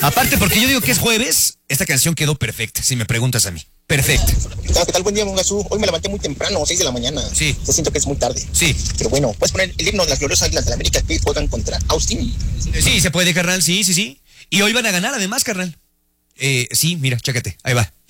Aparte, porque yo digo que es jueves, esta canción quedó perfecta, si me preguntas a mí. Perfecta. ¿Qué tal? Buen día, Mongasú. Hoy me levanté muy temprano, 6 de la mañana. Sí. Yo siento que es muy tarde. Sí. Pero bueno, puedes poner el himno de las gloriosas Águilas de la América que juegan contra Austin. Sí, se puede, carnal, sí. Y hoy van a ganar además, carnal. Sí, mira, chécate, ahí va.